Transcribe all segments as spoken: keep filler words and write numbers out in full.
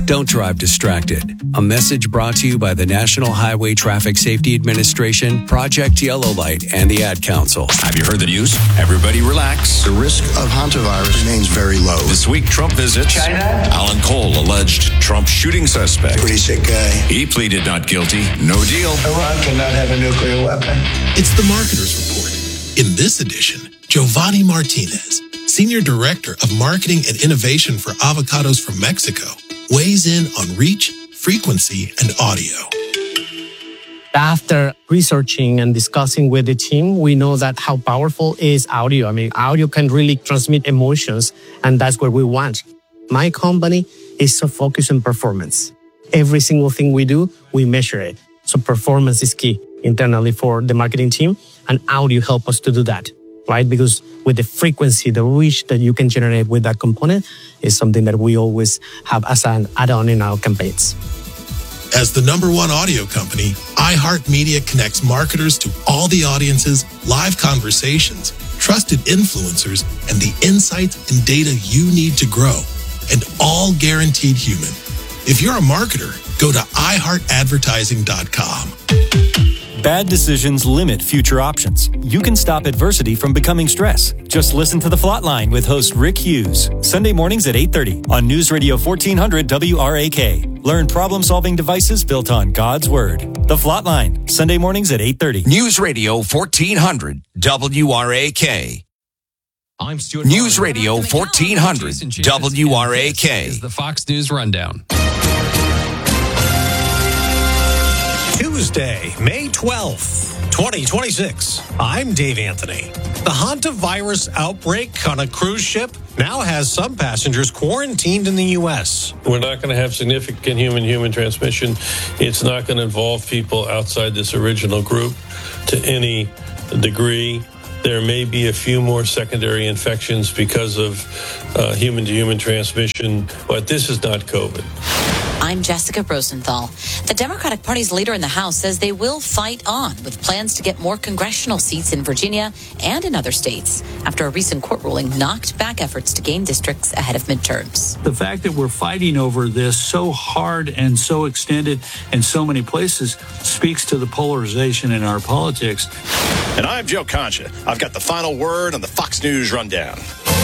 Don't drive distracted. A message brought to you by the National Highway Traffic Safety Administration, Project Yellow Light, and the Ad Council. Have you heard the news? Everybody relax. The risk of hantavirus remains very low. This week, Trump visits China. Alan Cole, alleged Trump shooting suspect. Pretty sick guy. He pleaded not guilty. No deal. Iran cannot have a nuclear weapon. It's the Marketer's Report. In this edition, Giovanni Martinez, Senior Director of Marketing and Innovation for Avocados from Mexico, weighs in on reach, frequency, and audio. After researching and discussing with the team, we know that how powerful is audio. I mean, audio can really transmit emotions, and that's what we want. My company is so focused on performance. Every single thing we do, we measure it. So performance is key internally for the marketing team, and audio help us to do that, right? Because with the frequency, the reach that you can generate with that component is something that we always have as an add-on in our campaigns. As the number one audio company, iHeartMedia connects marketers to all the audiences, live conversations, trusted influencers, and the insights and data you need to grow, and all guaranteed human. If you're a marketer, go to i heart advertising dot com. Bad decisions limit future options. You can stop adversity from becoming stress. Just listen to The Flatline with host Rick Hughes. Sunday mornings at eight thirty on News Radio fourteen hundred W R A K. Learn problem-solving devices built on God's Word. The Flatline, Sunday mornings at eight thirty. News Radio fourteen hundred W R A K. I'm Stuart. News Radio fourteen hundred W R A K. This is the Fox News Rundown. Tuesday, May twelfth, twenty twenty-six. I'm Dave Anthony. The hantavirus outbreak on a cruise ship now has some passengers quarantined in the U S. We're not going to have significant human-human transmission. It's not going to involve people outside this original group to any degree. There may be a few more secondary infections because of uh, human-to-human transmission, but this is not COVID. I'm Jessica Rosenthal. The Democratic Party's leader in the House says they will fight on with plans to get more congressional seats in Virginia and in other states after a recent court ruling knocked back efforts to gain districts ahead of midterms. The fact that we're fighting over this so hard and so extended in so many places speaks to the polarization in our politics. And I'm Joe Concha. I've got the final word on the Fox News Rundown.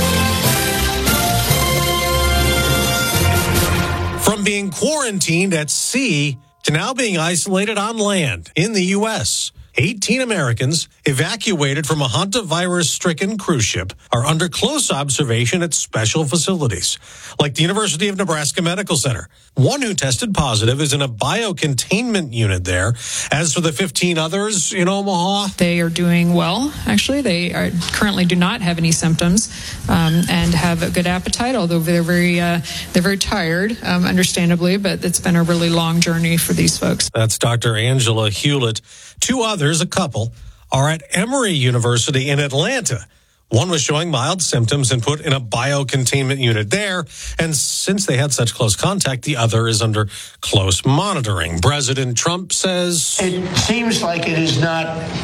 From being quarantined at sea to now being isolated on land in the U S, eighteen Americans evacuated from a hantavirus-stricken cruise ship are under close observation at special facilities, like the University of Nebraska Medical Center. One who tested positive is in a biocontainment unit there. As for the fifteen others in Omaha, they are doing well, actually. They are currently do not have any symptoms um, and have a good appetite, although they're very, uh, they're very tired, um, understandably, but it's been a really long journey for these folks. That's Doctor Angela Hewlett. Two others, a couple, are at Emory University in Atlanta. One was showing mild symptoms and put in a biocontainment unit there. And since they had such close contact, the other is under close monitoring. President Trump says, it seems like it is not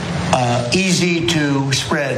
uh, easy to spread.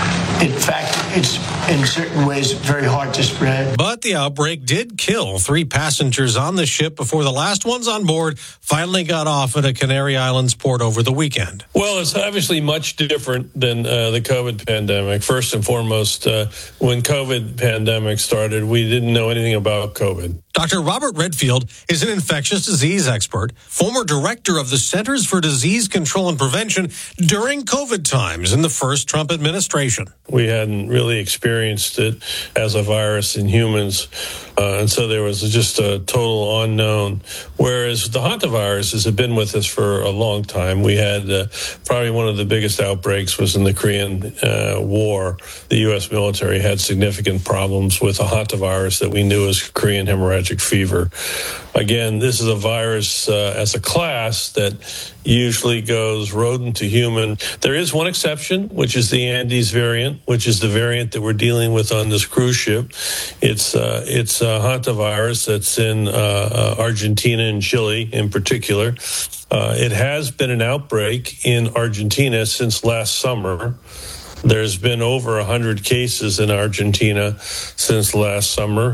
In fact, it's in certain ways very hard to spread. But the outbreak did kill three passengers on the ship before the last ones on board finally got off at a Canary Islands port over the weekend. Well, it's obviously much different than uh, the COVID pandemic. First and foremost, uh, when COVID pandemic started, we didn't know anything about COVID. Doctor Robert Redfield is an infectious disease expert, former director of the Centers for Disease Control and Prevention during COVID times in the first Trump administration. We hadn't really experienced it as a virus in humans, uh, and so there was just a total unknown. Whereas the hantaviruses have been with us for a long time. We had uh, probably one of the biggest outbreaks was in the Korean uh, War. The U S military had significant problems with a hantavirus that we knew as Korean hemorrhagic fever. Again, this is a virus uh, as a class that usually goes rodent to human. There is one exception, which is the Andes variant, which is the variant that we're dealing with on this cruise ship. It's uh, it's a hantavirus that's in uh, uh, Argentina and Chile in particular. Uh, it has been an outbreak in Argentina since last summer. There's been over one hundred cases in Argentina since last summer.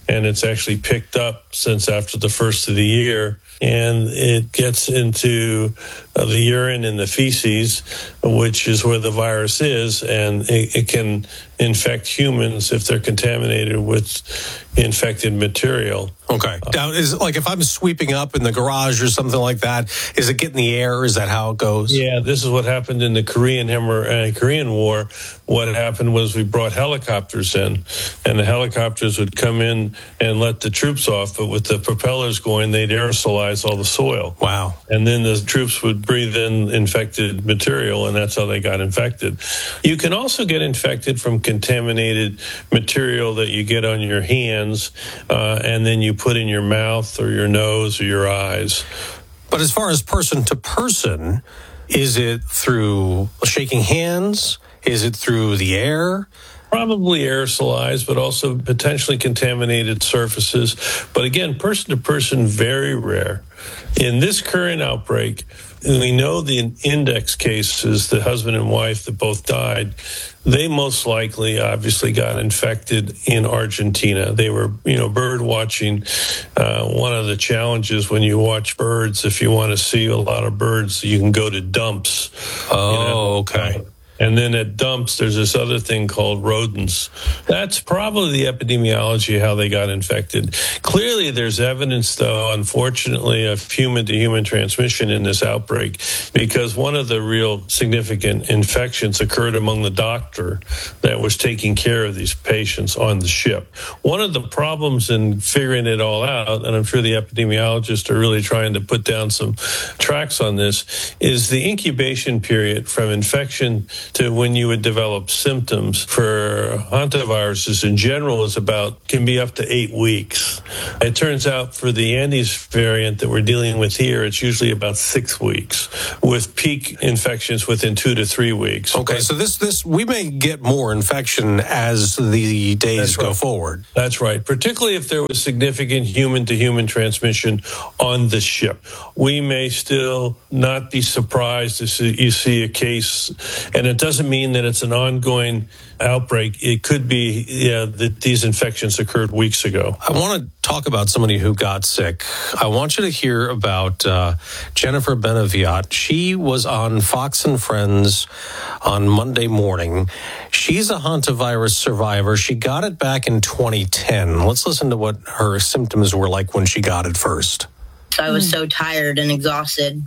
and it's actually picked up since after the first of the year. And it gets into uh, the urine and the feces, which is where the virus is, and it, it can infect humans if they're contaminated with infected material. Okay. Now, is it like if I'm sweeping up in the garage or something like that, is it getting the air? Is that how it goes? Yeah, this is what happened in the Korean uh, Korean War. What happened was we brought helicopters in, and the helicopters would come in and let the troops off, but with the propellers going, they'd aerosolize all the soil. Wow. And then the troops would breathe in infected material, and that's how they got infected. You can also get infected from contaminated material that you get on your hands, uh, and then you put in your mouth or your nose or your eyes. But as far as person to person, is it through shaking hands? Is it through the air? Probably aerosolized, but also potentially contaminated surfaces. But again, person to person, very rare. In this current outbreak, we know the index cases, the husband and wife that both died, they most likely obviously got infected in Argentina. They were, you know, bird watching. Uh, one of the challenges when you watch birds, if you want to see a lot of birds, you can go to dumps. Oh, you know? okay. And then at dumps, there's this other thing called rodents. That's probably the epidemiology of how they got infected. Clearly, there's evidence, though, unfortunately, of human-to-human transmission in this outbreak, because one of the real significant infections occurred among the doctor that was taking care of these patients on the ship. One of the problems in figuring it all out, and I'm sure the epidemiologists are really trying to put down some tracks on this, is the incubation period from infection to when you would develop symptoms for hantaviruses in general is about, can be up to eight weeks. It turns out for the Andes variant that we're dealing with here, it's usually about six weeks with peak infections within two to three weeks. Okay, but, so this, this we may get more infection as the days go right. forward. That's right, particularly if there was significant human-to-human transmission on the ship. We may still not be surprised if you see a case, and it doesn't mean that it's an ongoing outbreak. It could be yeah, that these infections occurred weeks ago. I want to talk about somebody who got sick. I want you to hear about uh, Jennifer Benaviat. She was on Fox and Friends on Monday morning. She's a hantavirus survivor. She got it back in twenty ten. Let's listen to what her symptoms were like when she got it first. I was so tired and exhausted.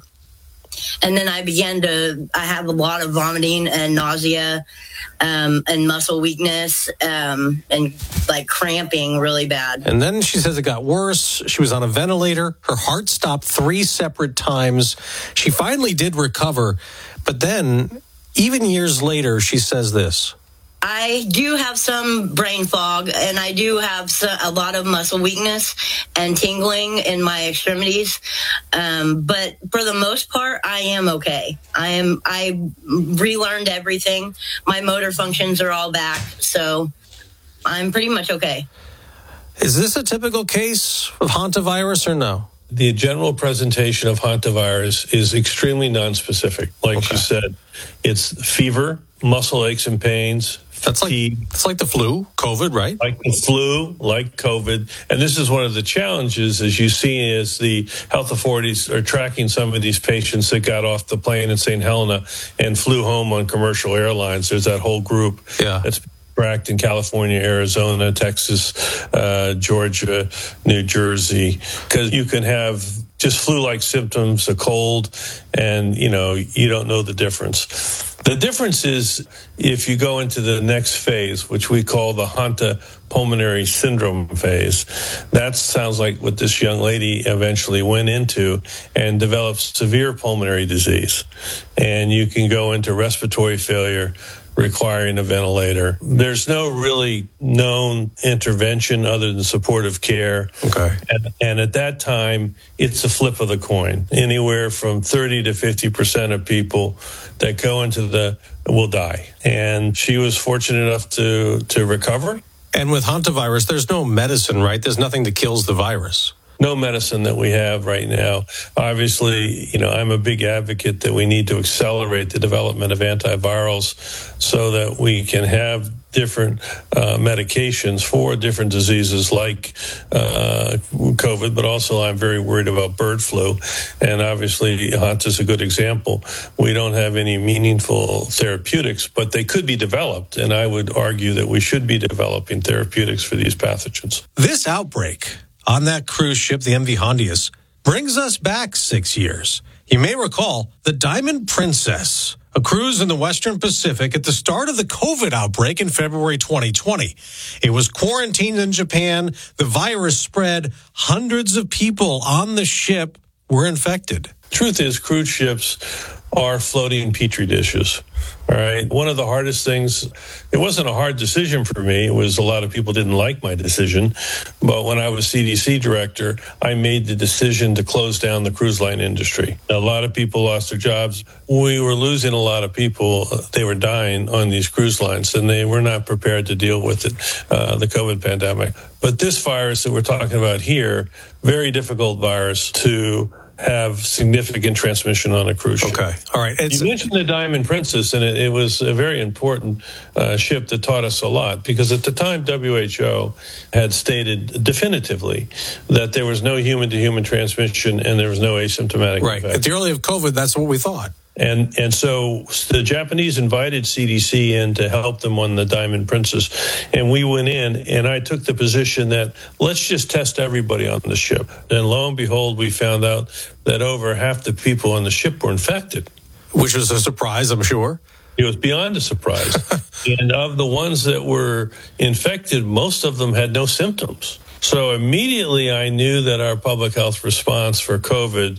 And then I began to, I have a lot of vomiting and nausea um, and muscle weakness um, and like cramping really bad. And then she says it got worse. She was on a ventilator. Her heart stopped three separate times. She finally did recover. But then, even years later, she says this. I do have some brain fog, and I do have some, a lot of muscle weakness and tingling in my extremities. Um, but for the most part, I am okay. I am. I relearned everything. My motor functions are all back, so I'm pretty much okay. Is this a typical case of hantavirus or no? The general presentation of hantavirus is extremely nonspecific. Like okay. you said, it's fever, muscle aches and pains. That's like, it's like the flu, COVID, right? Like the flu, like COVID. And this is one of the challenges, as you see, as the health authorities are tracking some of these patients that got off the plane in Saint Helena and flew home on commercial airlines. There's that whole group yeah. that's tracked in California, Arizona, Texas, uh, Georgia, New Jersey, because you can have just flu-like symptoms, a cold, and, you know, you don't know the difference. The difference is if you go into the next phase, which we call the Hanta pulmonary syndrome phase. That sounds like what this young lady eventually went into and developed severe pulmonary disease. And you can go into respiratory failure, requiring a ventilator. There's no really known intervention other than supportive care. Okay. And, and at that time, it's a flip of the coin. Anywhere from thirty to fifty percent of people that go into the will die. And she was fortunate enough to, to recover. And with hantavirus, there's no medicine, right? There's nothing that kills the virus. no medicine that we have right now. Obviously, you know, I'm a big advocate that we need to accelerate the development of antivirals so that we can have different uh, medications for different diseases like uh, COVID, but also I'm very worried about bird flu. And obviously, Hanta is a good example. We don't have any meaningful therapeutics, but they could be developed. And I would argue that we should be developing therapeutics for these pathogens. This outbreak on that cruise ship, the M V Hondius, brings us back six years. You may recall the Diamond Princess, a cruise in the Western Pacific at the start of the COVID outbreak in February twenty twenty. It was quarantined in Japan. The virus spread. Hundreds of people on the ship were infected. Truth is, cruise ships are floating petri dishes. All right. One of the hardest things, it wasn't a hard decision for me. It was a lot of people didn't like my decision. But when I was C D C director, I made the decision to close down the cruise line industry. A lot of people lost their jobs. We were losing a lot of people. They were dying on these cruise lines, and they were not prepared to deal with it, uh, the COVID pandemic. But this virus that we're talking about here, very difficult virus to have significant transmission on a cruise ship. Okay. All right. It's, you mentioned the Diamond Princess, and it, it was a very important uh, ship that taught us a lot, because at the time W H O had stated definitively that there was no human-to-human transmission and there was no asymptomatic Right. infection. At the early of COVID, that's what we thought. And and so the Japanese invited C D C in to help them on the Diamond Princess. And we went in, and I took the position that let's just test everybody on the ship. And lo and behold, we found out that over half the people on the ship were infected. Which was a surprise, I'm sure. It was beyond a surprise. And of the ones that were infected, most of them had no symptoms. So immediately I knew that our public health response for COVID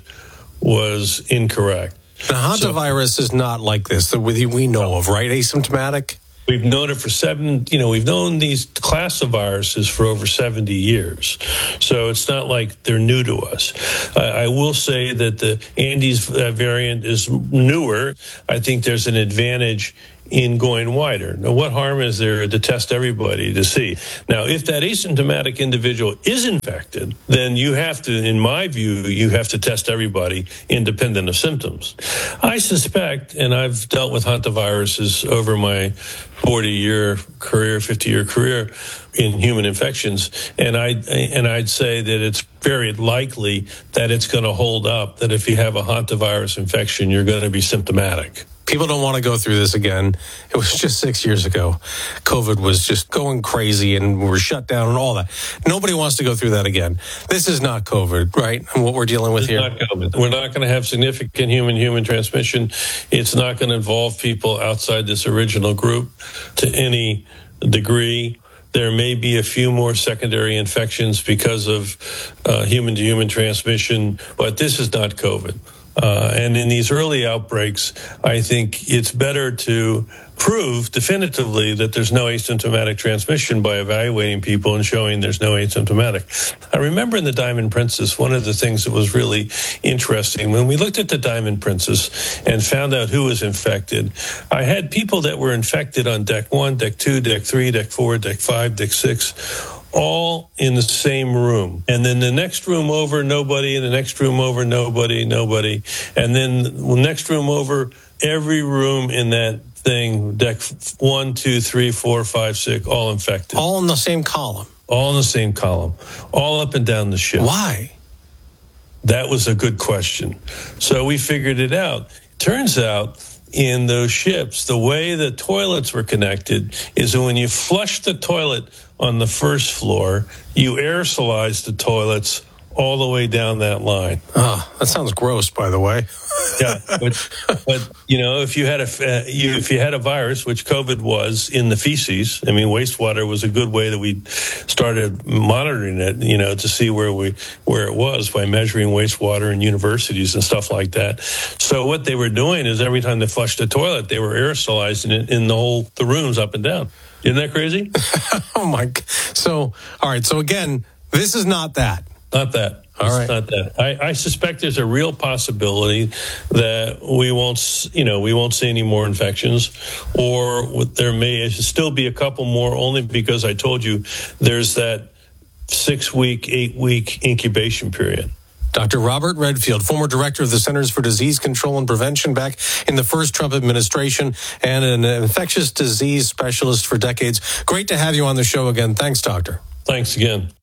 was incorrect. The hantavirus so, is not like this that we, we know of, right? Asymptomatic? We've known it for seven, you know, we've known these class of viruses for over seventy years. So it's not like they're new to us. I, I will say that the Andes variant is newer. I think there's an advantage in going wider. Now, what harm is there to test everybody to see? Now, if that asymptomatic individual is infected, then you have to, in my view, you have to test everybody independent of symptoms. I suspect, and I've dealt with hantaviruses over my forty-year career, fifty-year career in human infections, and I and I'd say that it's very likely that it's going to hold up, that if you have a hantavirus infection, you're going to be symptomatic. People don't want to go through this again. It was just six years ago. COVID was just going crazy and we were shut down and all that. Nobody wants to go through that again. This is not COVID, right? And what we're dealing with it's here. Not COVID. We're not going to have significant human-human transmission. It's not going to involve people outside this original group to any degree. There may be a few more secondary infections because of uh, human-to-human transmission, but this is not COVID. Uh, and in these early outbreaks, I think it's better to prove definitively that there's no asymptomatic transmission by evaluating people and showing there's no asymptomatic. I remember in the Diamond Princess, one of the things that was really interesting, when we looked at the Diamond Princess and found out who was infected, I had people that were infected on deck one, deck two, deck three, deck four, deck five, deck six, all in the same room. And then the next room over, nobody, and the next room over, nobody, nobody. And then the next room over, every room in that thing, deck one, two, three, four, five, six, all infected. All in the same column. All in the same column. All up and down the ship. Why? That was a good question. So we figured it out. Turns out, in those ships, the way the toilets were connected is that when you flush the toilet on the first floor, you aerosolize the toilets all the way down that line. Oh, that sounds gross, by the way. Yeah, but, but you know, if you had a uh, you, if you had a virus, which COVID was, in the feces, I mean, wastewater was a good way that we started monitoring it. You know, to see where we where it was by measuring wastewater in universities and stuff like that. So what they were doing is every time they flushed the toilet, they were aerosolizing it in the whole the rooms up and down. Isn't that crazy? Oh my! So all right. So again, this is not that. Not that. All it's right. not that. I, I suspect there's a real possibility that we won't, you know, we won't see any more infections, or there may still be a couple more, only because I told you there's that six-week, eight-week incubation period. Doctor Robert Redfield, former director of the Centers for Disease Control and Prevention back in the first Trump administration and an infectious disease specialist for decades. Great to have you on the show again. Thanks, Doctor. Thanks again.